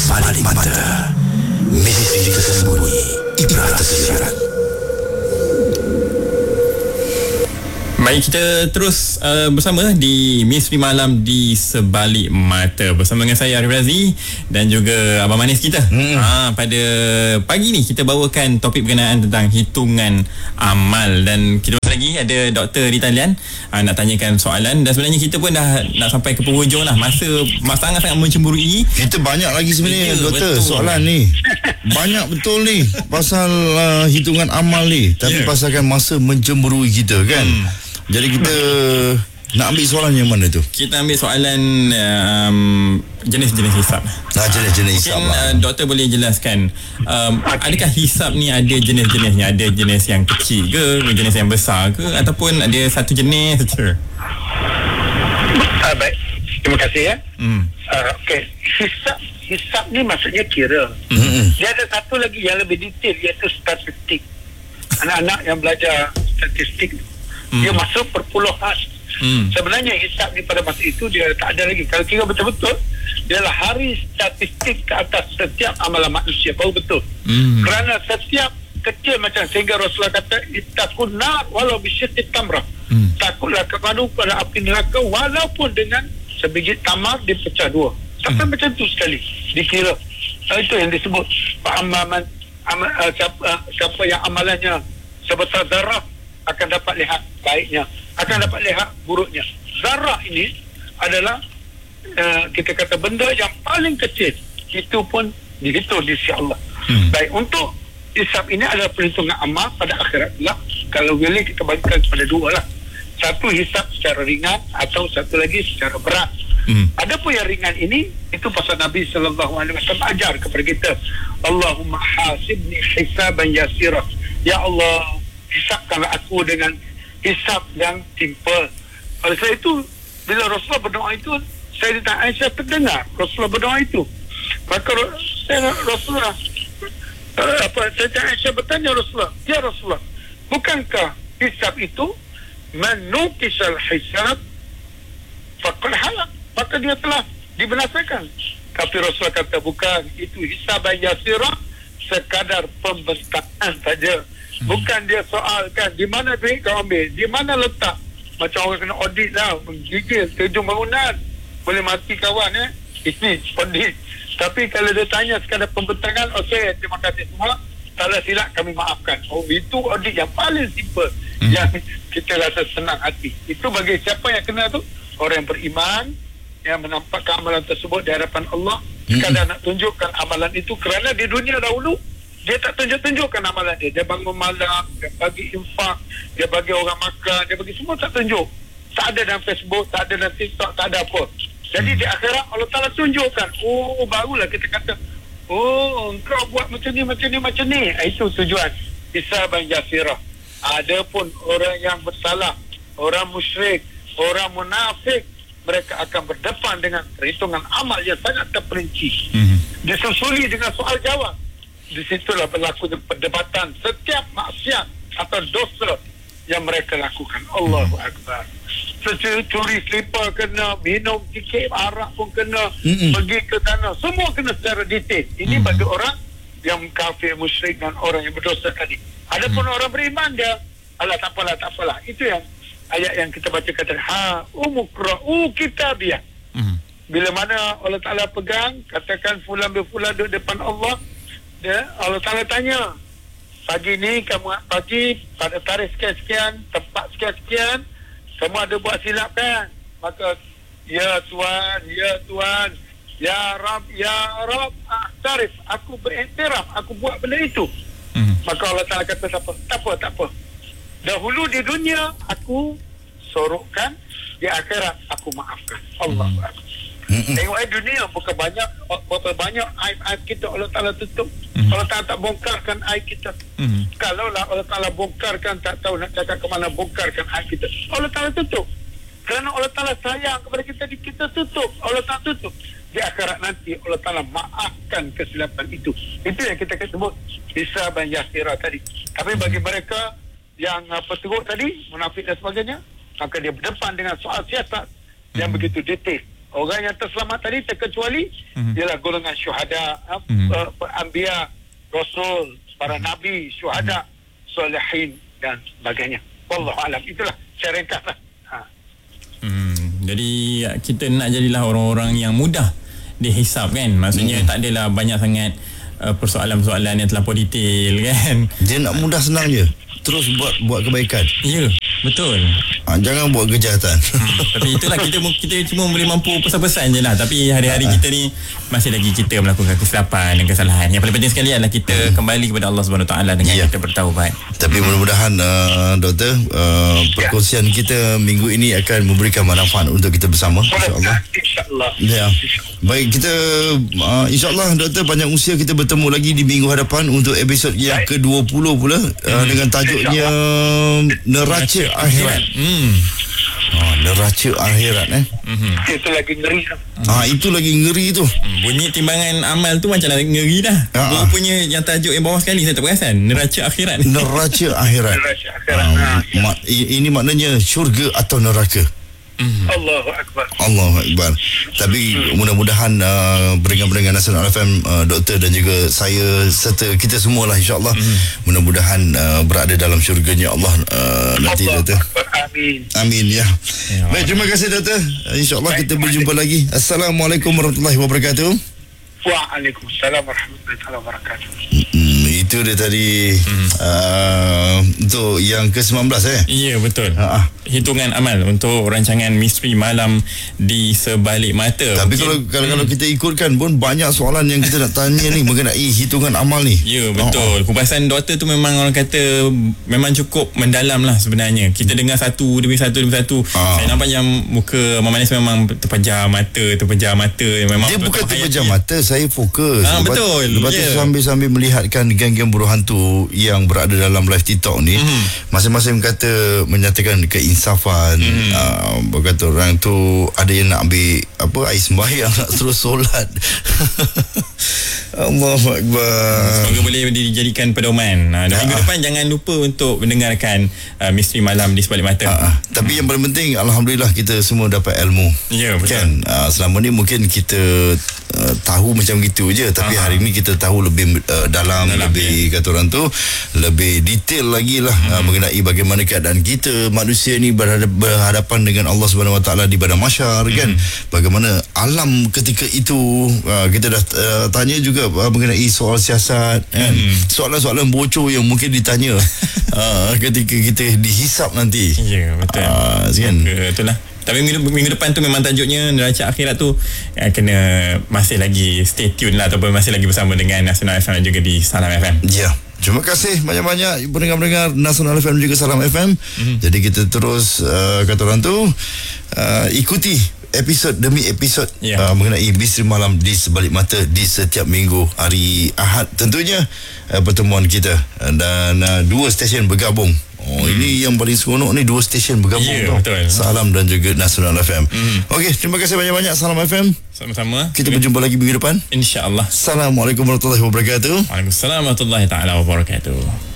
Sebalik mata, misteri tersembunyi, ibrah tersirat. Baik, kita terus bersama di Misteri Malam di Sebalik Mata bersama dengan saya Arif Razi dan juga Abang Manis kita. Pada pagi ni kita bawakan topik berkenaan tentang hitungan amal, dan kita masih lagi ada Dr. Rita Lian nak tanyakan soalan, dan sebenarnya kita pun dah nak sampai ke penghujung lah. Masa sangat-sangat mencemburui. Kita banyak lagi sebenarnya, Doktor, betul. soalan ni. Banyak betul ni pasal hitungan amal ni. Tapi pasalkan masa mencemburui kita kan. Jadi kita nak ambil soalan yang mana tu? Kita ambil soalan jenis-jenis hisap. Jenis-jenis hisap Mungkin doktor boleh jelaskan, adakah hisap ni ada jenis-jenisnya? Ada jenis yang kecil ke, jenis yang besar ke, ataupun ada satu jenis saja? Baik, terima kasih ya. Okey, hisap ni maksudnya kira. Dia ada satu lagi yang lebih detail, iaitu statistik. Anak-anak yang belajar statistik, dia masuk perpuluhan. Sebenarnya hisap ni pada masa itu dia tak ada lagi. Kalau kira betul-betul, dia adalah hari statistik ke atas setiap amalan manusia. Baru betul. Kerana setiap kecil, macam sehingga Rasulullah kata, ittaqun nar walau bisyittit tamrah. Takutlah kepada api neraka walaupun dengan sebiji tamar dipecah dua. Sampai macam tu sekali dikira. Itu yang disebut siapa yang amalannya sebesar zarah akan dapat lihat baiknya, akan dapat lihat buruknya. Zarah ini adalah kita kata benda yang paling kecil. Itu pun dihitung di sisi Allah. Baik, untuk hisab ini adalah perhitungan amal pada akhirat lah. Kalau boleh kita bagikan kepada dua lah. Satu hisab secara ringan, atau satu lagi secara berat. Adapun yang ringan ini, itu pasal Nabi SAW ajar kepada kita, Allahumma hasibni hisaban yasirah. Ya Allah, hisapkanlah aku dengan hisap yang simple. Oleh sebab itu, bila Rasulullah berdoa itu, Sayyidatina Aisyah terdengar Rasulullah berdoa itu. Maka Rasulullah Sayyidatina Aisyah bertanya Rasulullah, ya Rasulullah, bukankah hisap itu menukisal hisab faqad halak, maka dia telah dibinasakan? Tapi Rasulullah kata, bukan, itu hisaban yasirah, sekadar pembentangan saja. Bukan dia soalkan di mana duit kau ambil, di mana letak. Macam orang kena audit lah, menggigil terjun bangunan, boleh mati kawan ini audit. Tapi kalau dia tanya sekadar pembentangan, okey, terima kasih semua, salah silap kami maafkan. Itu audit yang paling simple, yang kita rasa senang hati. Itu bagi siapa yang kena tu, orang yang beriman, yang menampakkan amalan tersebut di hadapan Allah, sekadar nak tunjukkan amalan itu. Kerana di dunia dahulu dia tak tunjuk-tunjukkan amalan dia. Dia bangun malam, dia bagi infak, dia bagi orang makan, dia bagi semua, tak tunjuk. Tak ada dalam Facebook, tak ada dalam TikTok, tak ada apa. Jadi di akhirat Allah Ta'ala tunjukkan. Barulah kita kata, engkau buat macam ni, macam ni, macam ni. Itu tujuan hisaban yasirah. Adapun orang yang bersalah, orang musyrik, orang munafik, mereka akan berdepan dengan perhitungan amal yang sangat terperinci. Disusuli dengan soal jawab. Di situlah berlaku perdebatan setiap maksiat atau dosa yang mereka lakukan. Allahu Akbar. Curi selipar kena, minum sikit arak pun kena, pergi ke sana, semua kena secara detail. Ini bagi orang yang kafir, musyrik dan orang yang berdosa tadi. Adapun orang beriman, dia tak apalah. Itu yang ayat yang kita baca kata, umukra'u kitabiyah. Bila mana Allah Ta'ala pegang, katakan fulan berfulan duduk depan Allah, Allah Ta'ala tanya, pagi ni kamu pagi pada tarikh sekian-sekian, tempat sekian-sekian, kamu ada buat silap kan? Maka, ya Tuhan, ya Rab, tarikh, aku beriktiraf, aku buat benda itu. Maka Allah Ta'ala kata, tak apa. Dahulu di dunia aku sorokkan, di akhirat aku maafkan. Allah Akbar. Tengok dunia berapa banyak aib-aib kita Allah Ta'ala tutup. Allah Ta'ala tak bongkarkan aib kita. Kalaulah Allah Ta'ala bongkarkan, tak tahu nak cakap ke mana bongkarkan aib kita. Allah Ta'ala tutup. Kerana Allah Ta'ala sayang kepada kita, kita tutup. Allah Ta'ala tutup. Di akhirat nanti Allah Ta'ala maafkan kesilapan itu. Itu yang kita sebut hisaban yasirah tadi. Tapi bagi mereka yang teruk tadi, munafik dan sebagainya, maka dia berdepan dengan soal siasat yang begitu detail. orang yang terselamat tadi terkecuali ialah golongan syuhada, anbiya, rasul, para nabi, syuhada, solehin dan sebagainya. Wallahu alam. Itulah secara ringkaslah. Jadi kita nak jadilah orang-orang yang mudah dihisap kan. Maksudnya tak adalah banyak sangat persoalan-persoalan yang terlampau detail kan. Dia nak mudah senang je. Terus buat kebaikan. Ya, betul. Jangan buat kejahatan. Tapi itulah kita cuma boleh mampu pesan-pesan je lah. Tapi hari-hari kita ni masih lagi kita melakukan kesilapan dan kesalahan. Yang paling penting sekali adalah kita kembali kepada Allah SWT dengan kita bertaubat. Tapi mudah-mudahan Doktor, perkongsian kita minggu ini akan memberikan manfaat untuk kita bersama, insya-Allah. InsyaAllah. Ya. Baik, kita insya-Allah Doktor, panjang usia kita bertemu lagi di minggu hadapan untuk episod yang ke-20 pula dengan tajuknya Neraca Akhirat. Neraca akhirat Itu lagi ngeri. Itu lagi ngeri tu. Bunyi timbangan amal tu macam nak ngeri dah. Rupanya yang tajuk yang bawah sekali saya tak perasan. Neraca akhirat. Neraca akhirat. Neraca akhirat. Ini maknanya syurga atau neraka. Allahu Akbar. Allahu Akbar. Tapi mudah-mudahan pendengar-pendengar Nasional FM, Doktor dan juga saya serta kita semualah insya-Allah mudah-mudahan berada dalam syurganya Allah nanti, Doktor. Amin. Amin ya. Baik, terima kasih Doktor. InsyaAllah kita berjumpa lagi. Assalamualaikum warahmatullahi wabarakatuh. Waalaikumsalam warahmatullahi wabarakatuh. Itu dia tadi untuk yang ke-19 Ya, betul. Hitungan amal untuk rancangan Misteri Malam di Sebalik Mata. Tapi kalau kita ikutkan pun banyak soalan yang kita nak tanya ni mengenai hitungan amal ni. Ya, betul. Kupasan doktor tu memang orang kata memang cukup mendalam lah sebenarnya. Kita dengar satu demi satu. Saya nampak yang muka Abang Manis memang terpejam mata. Memang dia bukan terpejam mata, saya fokus. Betul. Lepas tu sambil melihatkan geng-geng buruh hantu yang berada dalam live TikTok ni, masing-masing kata menyatakan keinsafan. Berkata orang tu ada yang nak ambil air sembahyang, nak terus solat. Allahu Akbar. Semoga boleh dijadikan pedoman. Dan minggu depan jangan lupa untuk mendengarkan Misteri Malam di Sebalik Mata. Tapi yang paling penting, alhamdulillah kita semua dapat ilmu. Ya, betul. Kan? Selama ni mungkin kita tahu macam gitu je, tapi hari ni kita tahu lebih dalam lebih kata orang tu lebih detail lagi lah mengenai bagaimana keadaan kita manusia ni berhadapan dengan Allah Subhanahu Wa Taala di padang mahsyar kan. Bagaimana alam ketika itu. Kita dah tanya juga mengenai soal siasat kan. Soalan-soalan bocor yang mungkin ditanya ketika kita dihisap nanti. Ya, betul. Kan? Betul lah. Tapi minggu depan tu memang tajuknya neraca akhirat tu kena masih lagi stay tune lah, ataupun masih lagi bersama dengan Nasional FM dan juga di Salam FM. Ya. Terima kasih banyak-banyak pendengar-pendengar Nasional FM dan juga Salam FM. Jadi kita terus kata orang tu ikuti episod demi episod mengenai Misteri Malam di Sebalik Mata di setiap minggu hari Ahad tentunya pertemuan kita, dan dua stesen bergabung. Ini yang paling seronok ni, dua stesen bergabung. Betul. Salam dan juga Nasional FM. Okey, terima kasih banyak-banyak Salam FM. Sama-sama. Kita berjumpa lagi minggu depan, InsyaAllah. Assalamualaikum warahmatullahi wabarakatuh. Waalaikumsalam warahmatullahi taala wabarakatuh.